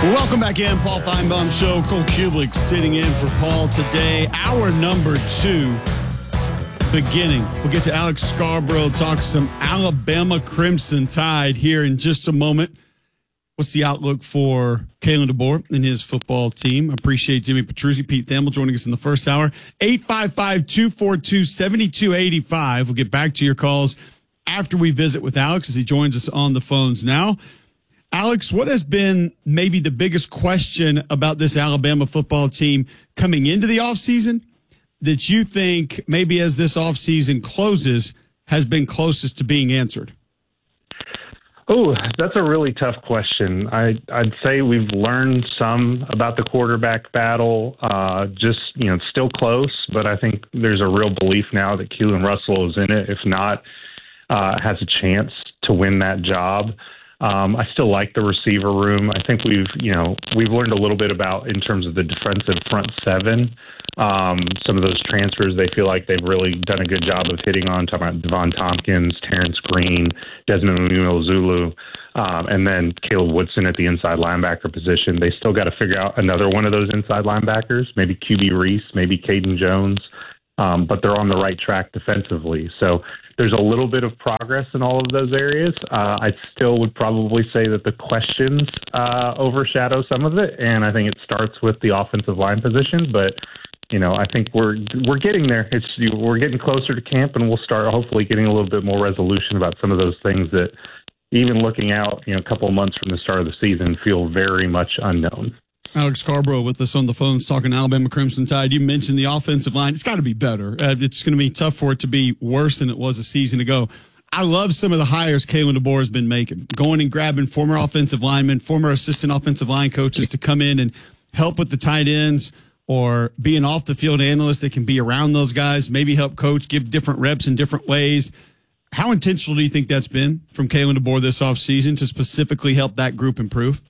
Welcome back in, Paul Feinbaum Show. Cole Kublik sitting in for Paul today. Hour number 2 beginning. We'll get to Alex Scarborough, talk some Alabama Crimson Tide here in just a moment. What's the outlook for Kalen DeBoer and his football team? Appreciate Jimmy Petruzzi, Pete Thamel joining us in the first hour. 855-242-7285. We'll get back to your calls after we visit with Alex as he joins us on the phones now. Alex, what has been maybe the biggest question about this Alabama football team coming into the offseason that you think maybe as this offseason closes has been closest to being answered? Oh, that's a really tough question. I'd say we've learned some about the quarterback battle. It's still close, but I think there's a real belief now that Keelan Russell is in it. If not, has a chance to win that job. I still like the receiver room. I think we've learned a little bit about in terms of the defensive front seven. Some of those transfers, they feel like they've really done a good job of hitting on. Talking about Devon Tompkins, Terrence Green, Desmond Zulu, and then Caleb Woodson at the inside linebacker position. They still got to figure out another one of those inside linebackers, maybe QB Reese, maybe Caden Jones, but they're on the right track defensively. So there's a little bit of progress in all of those areas. I still would probably say that the questions overshadow some of it, and I think it starts with the offensive line position. But I think we're getting there. We're getting closer to camp, and we'll start hopefully getting a little bit more resolution about some of those things that, even looking out, a couple of months from the start of the season, feel very much unknown. Alex Scarborough with us on the phones talking Alabama Crimson Tide. You mentioned the offensive line. It's got to be better. It's going to be tough for it to be worse than it was a season ago. I love some of the hires Kalen DeBoer has been making, going and grabbing former offensive linemen, former assistant offensive line coaches to come in and help with the tight ends or be an off-the-field analyst that can be around those guys, maybe help coach, give different reps in different ways. How intentional do you think that's been from Kalen DeBoer this offseason to specifically help that group improve?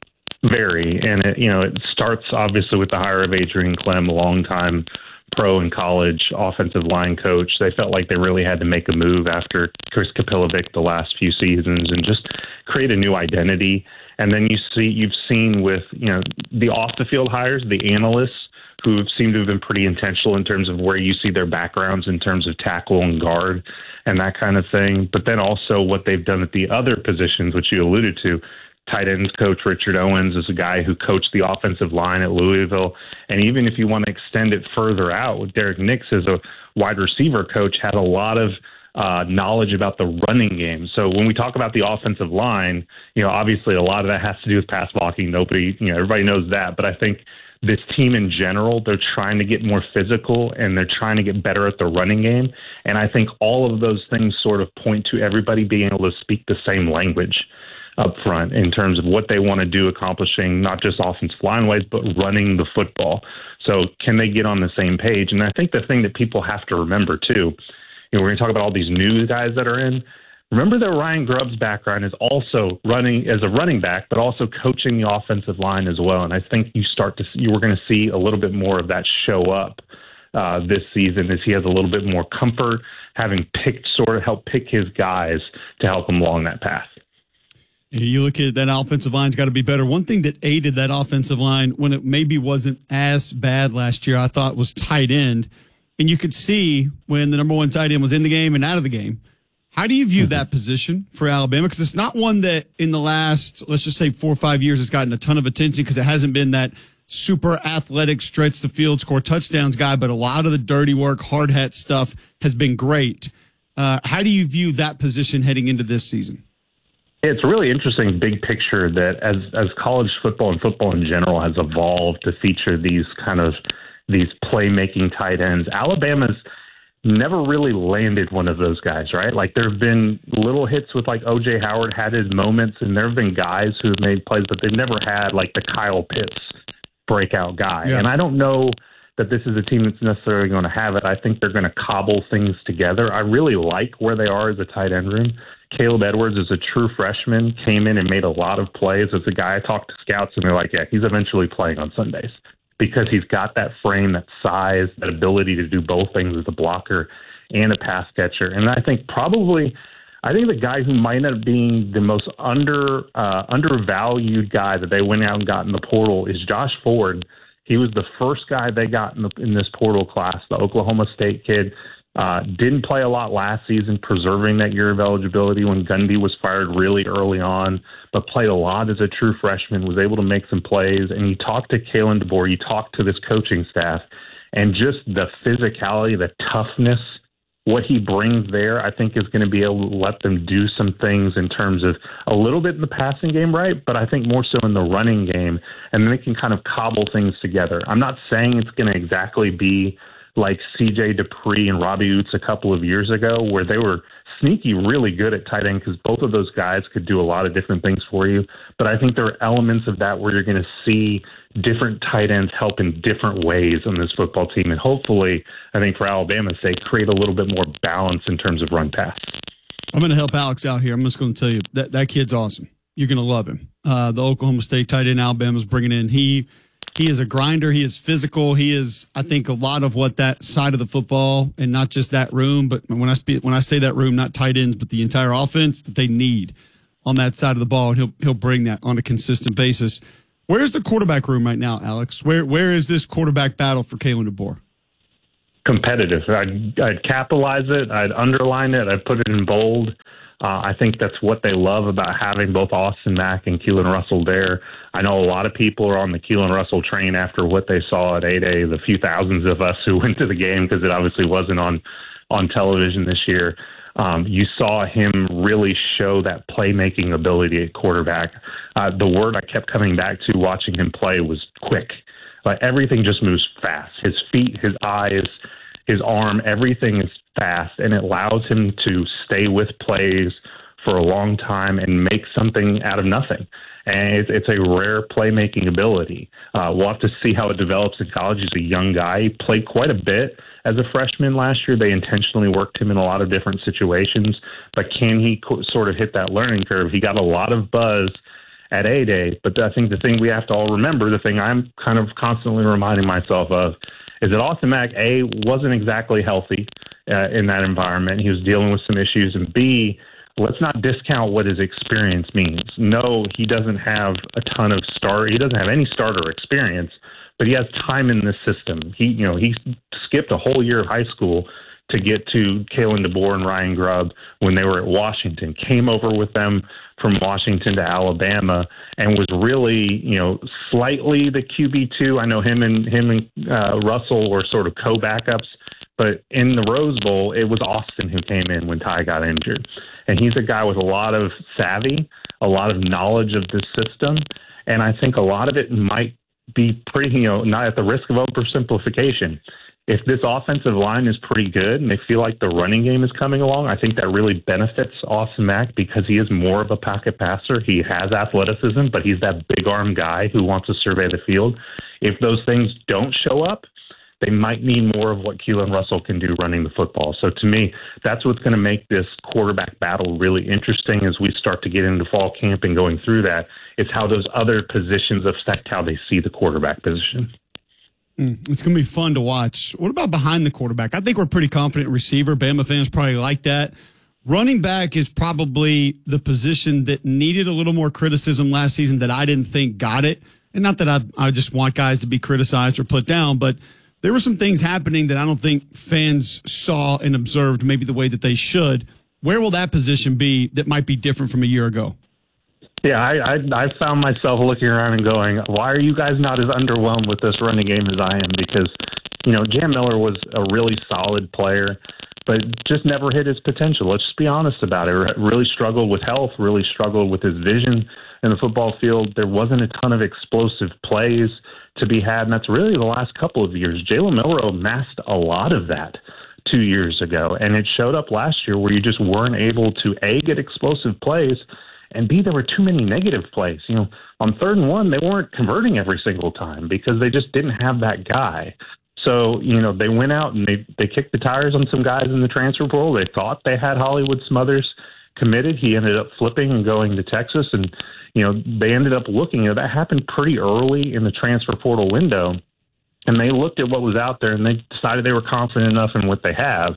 Very, and it starts obviously with the hire of Adrian Clem, a longtime pro and college offensive line coach. They felt like they really had to make a move after Chris Kapilovic the last few seasons and just create a new identity. And then you've seen with the off the field hires, the analysts who seem to have been pretty intentional in terms of where you see their backgrounds in terms of tackle and guard and that kind of thing. But then also what they've done at the other positions, which you alluded to. Tight ends coach Richard Owens is a guy who coached the offensive line at Louisville. And even if you want to extend it further out, with Derek Nix as a wide receiver coach, had a lot of knowledge about the running game. So when we talk about the offensive line, obviously a lot of that has to do with pass blocking. Everybody knows that. But I think this team in general, they're trying to get more physical and they're trying to get better at the running game. And I think all of those things sort of point to everybody being able to speak the same language up front in terms of what they want to do, accomplishing not just offensive line-wise, but running the football. So can they get on the same page? And I think the thing that people have to remember, too, we're going to talk about all these new guys that are in. Remember that Ryan Grubb's background is also running as a running back, but also coaching the offensive line as well. And I think we're going to see a little bit more of that show up this season as he has a little bit more comfort, having helped pick his guys to help him along that path. You look at that offensive line's got to be better. One thing that aided that offensive line when it maybe wasn't as bad last year, I thought, was tight end. And you could see when the number one tight end was in the game and out of the game. How do you view that position for Alabama? Because it's not one that in the last, let's just say 4 or 5 years, has gotten a ton of attention because it hasn't been that super athletic, stretch the field, score touchdowns guy. But a lot of the dirty work, hard hat stuff has been great. How do you view that position heading into this season? It's a really interesting big picture that as college football and football in general has evolved to feature these playmaking tight ends, Alabama's never really landed one of those guys, right? Like there have been little hits with like O.J. Howard had his moments, and there have been guys who have made plays, but they've never had like the Kyle Pitts breakout guy. Yeah. And I don't know that this is a team that's necessarily going to have it. I think they're going to cobble things together. I really like where they are as a tight end room. Caleb Edwards is a true freshman, came in and made a lot of plays. As a guy, I talked to scouts, and they're like, yeah, he's eventually playing on Sundays because he's got that frame, that size, that ability to do both things as a blocker and a pass catcher. And I think probably I think the guy who might end up being the most undervalued guy that they went out and got in the portal is Josh Ford. He was the first guy they got in this portal class, the Oklahoma State kid. Didn't play a lot last season, preserving that year of eligibility when Gundy was fired really early on, but played a lot as a true freshman, was able to make some plays. And you talk to Kalen DeBoer, you talk to this coaching staff, and just the physicality, the toughness, what he brings there, I think is going to be able to let them do some things in terms of a little bit in the passing game, right? But I think more so in the running game, and then they can kind of cobble things together. I'm not saying it's going to exactly be like C.J. Dupree and Robbie Oots a couple of years ago, where they were sneaky really good at tight end, because both of those guys could do a lot of different things for you. But I think there are elements of that where you're going to see different tight ends help in different ways on this football team. And hopefully, I think for Alabama's sake, create a little bit more balance in terms of run pass. I'm going to help Alex out here. I'm just going to tell you that kid's awesome. You're going to love him. The Oklahoma State tight end Alabama's bringing in. He is a grinder. He is physical. He is, I think, a lot of what that side of the football, and not just that room, but when I say that room, not tight ends, but the entire offense that they need on that side of the ball, and he'll bring that on a consistent basis. Where's the quarterback room right now, Alex? Where is this quarterback battle for Kalen DeBoer? Competitive. I'd capitalize it. I'd underline it. I'd put it in bold. I think that's what they love about having both Austin Mack and Keelan Russell there. I know a lot of people are on the Keelan Russell train after what they saw at 8A, the few thousands of us who went to the game, because it obviously wasn't on television this year. You saw him really show that playmaking ability at quarterback. The word I kept coming back to watching him play was quick. Like, everything just moves fast. His feet, his eyes, his arm, everything is fast, and it allows him to stay with plays for a long time and make something out of nothing. And it's a rare playmaking ability. We'll have to see how it develops in college. He's a young guy. He played quite a bit as a freshman last year. They intentionally worked him in a lot of different situations. But can he sort of hit that learning curve? He got a lot of buzz at A-Day. But I think the thing we have to all remember, the thing I'm kind of constantly reminding myself of, is that Austin Mack, A, wasn't exactly healthy in that environment. He was dealing with some issues. And B, let's not discount what his experience means. No, he doesn't have a ton of he doesn't have any starter experience, but he has time in this system. He skipped a whole year of high school to get to Kalen DeBoer and Ryan Grubb when they were at Washington, came over with them from Washington to Alabama, and was really, slightly the QB2. I know him and Russell were sort of co-backups, but in the Rose Bowl, it was Austin who came in when Ty got injured. And he's a guy with a lot of savvy, a lot of knowledge of the system, and I think a lot of it might be pretty, not at the risk of oversimplification. If this offensive line is pretty good and they feel like the running game is coming along, I think that really benefits Austin Mack, because he is more of a pocket passer. He has athleticism, but he's that big arm guy who wants to survey the field. If those things don't show up, they might need more of what Keelan Russell can do running the football. So to me, that's what's going to make this quarterback battle really interesting as we start to get into fall camp and going through that. It's how those other positions affect how they see the quarterback position. It's going to be fun to watch. What about behind the quarterback? I think we're pretty confident in receiver. Bama fans probably like that. Running back is probably the position that needed a little more criticism last season that I didn't think got it. And not that I just want guys to be criticized or put down, but there were some things happening that I don't think fans saw and observed maybe the way that they should. Where will that position be that might be different from a year ago? Yeah, I found myself looking around and going, why are you guys not as underwhelmed with this running game as I am? Because, Jam Miller was a really solid player, but just never hit his potential. Let's just be honest about it. Really struggled with health, really struggled with his vision in the football field. There wasn't a ton of explosive plays to be had, and that's really the last couple of years. Jalen Milroe masked a lot of that 2 years ago, and it showed up last year where you just weren't able to, A, get explosive plays, and B, there were too many negative plays. On 3rd and 1, they weren't converting every single time because they just didn't have that guy. So, they went out and they kicked the tires on some guys in the transfer portal. They thought they had Hollywood Smothers committed. He ended up flipping and going to Texas, and they ended up looking. That happened pretty early in the transfer portal window, and they looked at what was out there and they decided they were confident enough in what they have.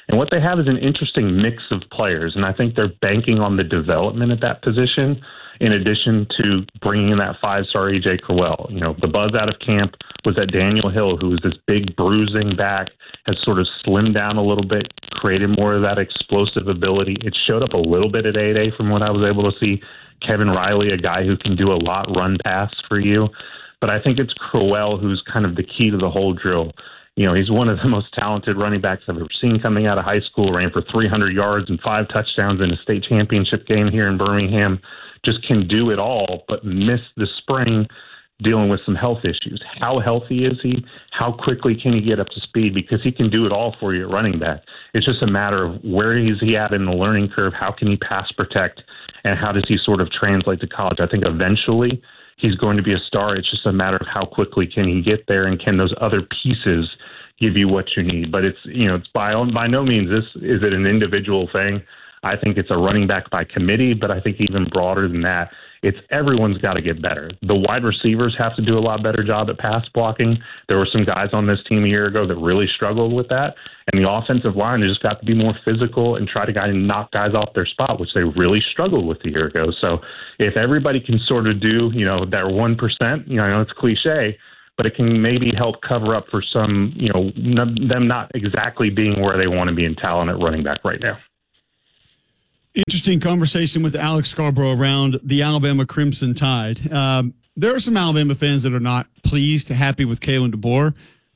And what they have is an interesting mix of players, and I think they're banking on the development at that position in addition to bringing in that 5-star E.J. Crowell. You know, the buzz out of camp was that Daniel Hill, who was this big bruising back, has sort of slimmed down a little bit, created more of that explosive ability. It showed up a little bit at 8A from what I was able to see. Kevin Riley, a guy who can do a lot run pass for you. But I think it's Crowell who's kind of the key to the whole drill. You know, he's one of the most talented running backs I've ever seen coming out of high school, ran for 300 yards and 5 touchdowns in a state championship game here in Birmingham. Just can do it all, but missed the spring dealing with some health issues. How healthy is he? How quickly can he get up to speed? Because he can do it all for you at running back. It's just a matter of where is he at in the learning curve? How can he pass protect? And how does he sort of translate to college? I think eventually he's going to be a star. It's just a matter of how quickly can he get there, and can those other pieces give you what you need. But it's, you know, it's by no means is it an individual thing. I think it's a running back by committee, but I think even broader than that, it's everyone's got to get better. The wide receivers have to do a lot better job at pass blocking. There were some guys on this team a year ago that really struggled with that. And the offensive line has just got to be more physical and try to knock guys off their spot, which they really struggled with a year ago. So if everybody can sort of do, you know, their 1%, you know, I know it's cliche, but it can maybe help cover up for some, you know, them not exactly being where they want to be in talent at running back right now. Interesting conversation with Alex Scarborough around the Alabama Crimson Tide. There are some Alabama fans that are not pleased, happy with Kalen DeBoer.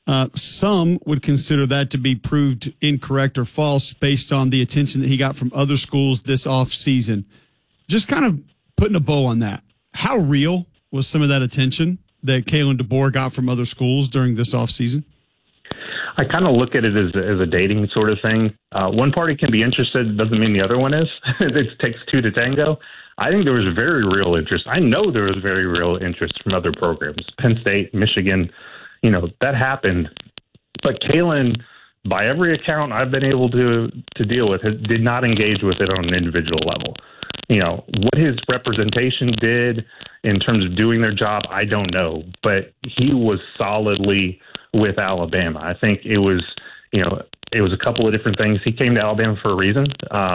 Some would consider that to be proved incorrect or false based on the attention that he got from other schools this offseason. Just kind of putting a bow on that. How real was some of that attention that Kalen DeBoer got from other schools during this offseason? I kind of look at it as a dating sort of thing. One party can be interested, doesn't mean the other one is. It takes two to tango. I think there was very real interest. I know there was very real interest from other programs. Penn State, Michigan, you know, that happened. But Kalen, by every account I've been able to deal with, did not engage with it on an individual level. You know, what his representation did in terms of doing their job, I don't know. But he was solidly with Alabama. I think it was, you know, it was a couple of different things. He came to Alabama for a reason.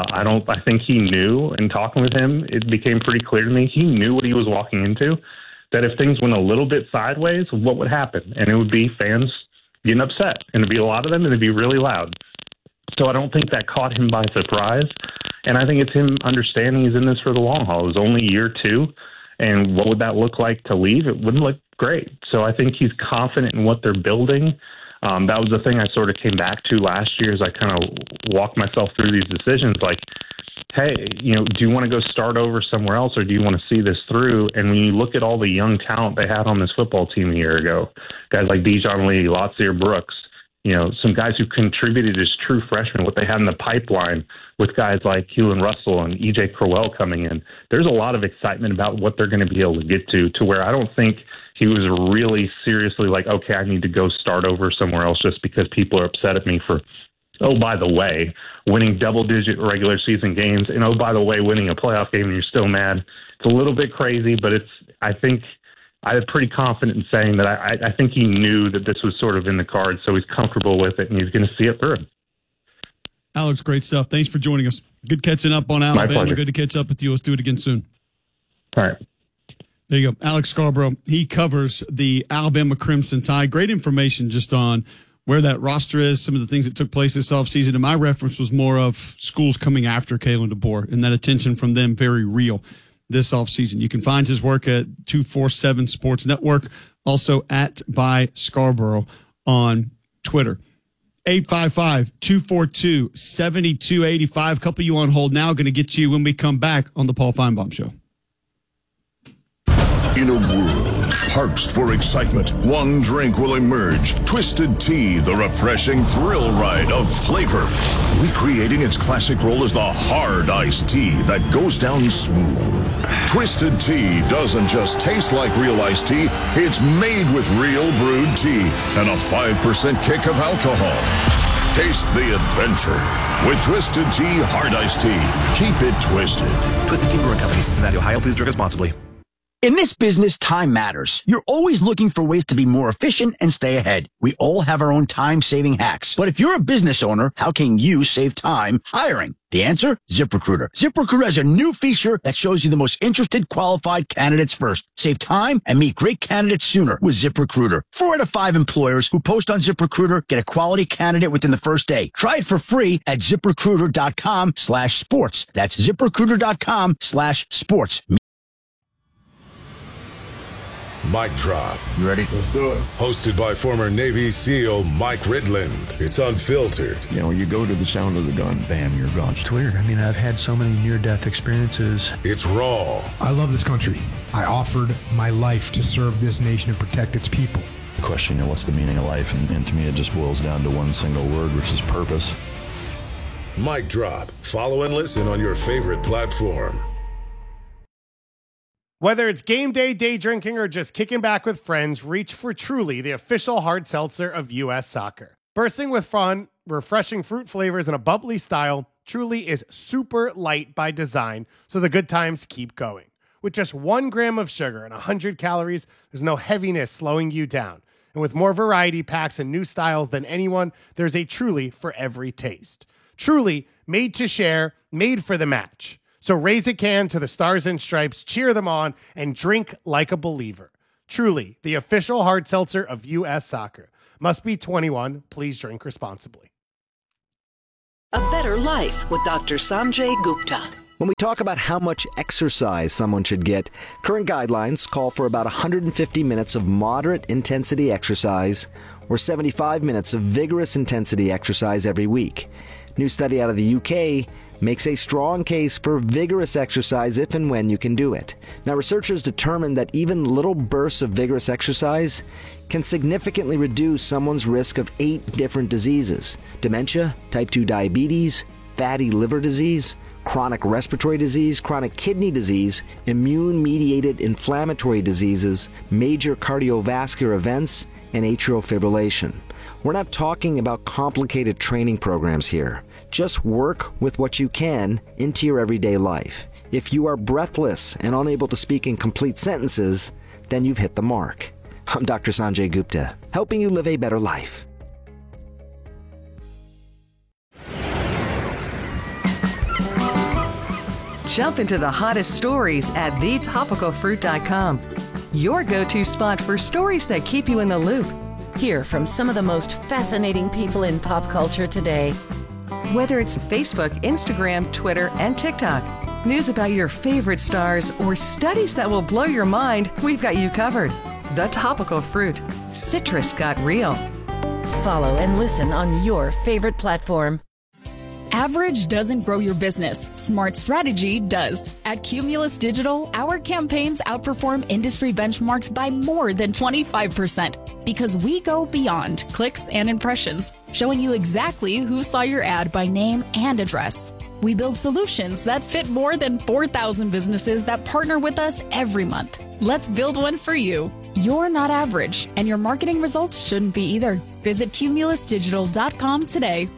I think he knew, in talking with him, it became pretty clear to me, he knew what he was walking into, that if things went a little bit sideways, what would happen? And it would be fans getting upset, and it'd be a lot of them, and it'd be really loud. So I don't think that caught him by surprise. And I think it's him understanding he's in this for the long haul. It was only year 2. And what would that look like to leave? It wouldn't look great. So I think he's confident in what they're building. That was the thing I sort of came back to last year as I kind of walked myself through these decisions. Like, hey, you know, do you want to go start over somewhere else, or do you want to see this through? And when you look at all the young talent they had on this football team a year ago, guys like Bijan Lee, Latsier Brooks, you know, some guys who contributed as true freshmen, what they had in the pipeline with guys like Keelan Russell and E.J. Crowell coming in, there's a lot of excitement about what they're going to be able to get to where I don't think he was really seriously like, okay, I need to go start over somewhere else just because people are upset at me for, oh, by the way, winning double-digit regular season games, and oh, by the way, winning a playoff game and you're still mad. It's a little bit crazy, but I think I'm pretty confident in saying that I think he knew that this was sort of in the cards, so he's comfortable with it, and he's going to see it through. Alex, great stuff. Thanks for joining us. Good catching up on Alabama. Good to catch up with you. Let's do it again soon. All right. There you go. Alex Scarborough. He covers the Alabama Crimson Tide. Great information just on where that roster is, some of the things that took place this offseason. And my reference was more of schools coming after Kalen DeBoer, and that attention from them very real this offseason. You can find his work at 247 Sports Network, also at By Scarborough on Twitter. 855-242-7285. A couple of you on hold now. Going to get to you when we come back on the Paul Feinbaum Show. In a world parched for excitement, one drink will emerge. Twisted Tea, the refreshing thrill ride of flavor. Recreating its classic role as the hard iced tea that goes down smooth. Twisted Tea doesn't just taste like real iced tea, it's made with real brewed tea and a 5% kick of alcohol. Taste the adventure with Twisted Tea Hard Iced Tea. Keep it twisted. Twisted Tea Brewing Company, Cincinnati, Ohio. Please drink responsibly. In this business, time matters. You're always looking for ways to be more efficient and stay ahead. We all have our own time-saving hacks. But if you're a business owner, how can you save time hiring? The answer? ZipRecruiter. ZipRecruiter has a new feature that shows you the most interested qualified candidates first. Save time and meet great candidates sooner with ZipRecruiter. 4 out of 5 employers who post on ZipRecruiter get a quality candidate within the first day. Try it for free at ZipRecruiter.com/sports. That's ZipRecruiter.com/sports. Mic Drop. You ready? Let's do it. Hosted by former Navy SEAL Mike Ridland. It's unfiltered. You know, you go to the sound of the gun, bam, you're gone. It's weird. I mean, I've had so many near-death experiences. It's raw. I love this country. I offered my life to serve this nation and protect its people. The question, you know, what's the meaning of life? And to me, it just boils down to one single word, which is purpose. Mic Drop. Follow and listen on your favorite platform. Whether it's game day, day drinking, or just kicking back with friends, reach for Truly, the official hard seltzer of U.S. Soccer. Bursting with fun, refreshing fruit flavors, and a bubbly style, Truly is super light by design, so the good times keep going. With just 1 gram of sugar and 100 calories, there's no heaviness slowing you down. And with more variety packs and new styles than anyone, there's a Truly for every taste. Truly, made to share, made for the match. So raise a can to the Stars and Stripes, cheer them on, and drink like a believer. Truly, the official hard seltzer of U.S. Soccer. Must be 21. Please drink responsibly. A Better Life with Dr. Sanjay Gupta. When we talk about how much exercise someone should get, current guidelines call for about 150 minutes of moderate intensity exercise or 75 minutes of vigorous intensity exercise every week. New study out of the UK makes a strong case for vigorous exercise if and when you can do it. Now, researchers determined that even little bursts of vigorous exercise can significantly reduce someone's risk of 8 different diseases: dementia, type 2 diabetes, fatty liver disease, chronic respiratory disease, chronic kidney disease, immune-mediated inflammatory diseases, major cardiovascular events, and atrial fibrillation. We're not talking about complicated training programs here. Just work with what you can into your everyday life. If you are breathless and unable to speak in complete sentences, then you've hit the mark. I'm Dr. Sanjay Gupta, helping you live a better life. Jump into the hottest stories at thetopicalfruit.com. Your go-to spot for stories that keep you in the loop. Hear from some of the most fascinating people in pop culture today. Whether it's Facebook, Instagram, Twitter, and TikTok, news about your favorite stars, or studies that will blow your mind, we've got you covered. The Topical Fruit. Citrus got real. Follow and listen on your favorite platform. Average doesn't grow your business. Smart strategy does. At Cumulus Digital, our campaigns outperform industry benchmarks by more than 25% because we go beyond clicks and impressions, showing you exactly who saw your ad by name and address. We build solutions that fit more than 4,000 businesses that partner with us every month. Let's build one for you. You're not average, and your marketing results shouldn't be either. Visit cumulusdigital.com today.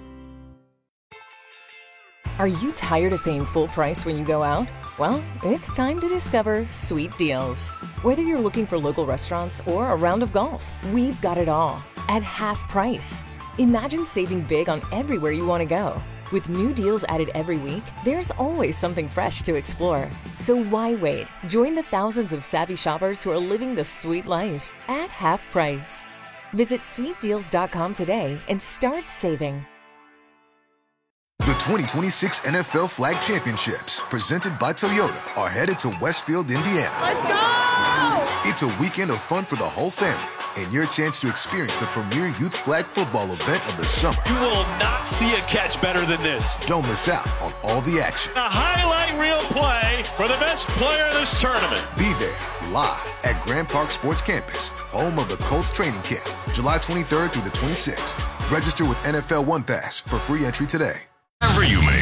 Are you tired of paying full price when you go out? Well, it's time to discover Sweet Deals. Whether you're looking for local restaurants or a round of golf, we've got it all at half price. Imagine saving big on everywhere you want to go. With new deals added every week, there's always something fresh to explore. So why wait? Join the thousands of savvy shoppers who are living the sweet life at half price. Visit sweetdeals.com today and start saving. The 2026 NFL Flag Championships, presented by Toyota, are headed to Westfield, Indiana. Let's go! It's a weekend of fun for the whole family and your chance to experience the premier youth flag football event of the summer. You will not see a catch better than this. Don't miss out on all the action. A highlight reel play for the best player in this tournament. Be there live at Grand Park Sports Campus, home of the Colts training camp, July 23rd through the 26th. Register with NFL One Pass for free entry today. Wherever you may